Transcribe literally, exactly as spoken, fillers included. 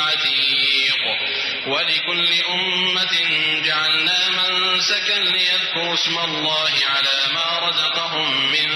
عتيق ولكل أمة جعلنا منسكا ليذكروا اسم الله على ما رزقهم من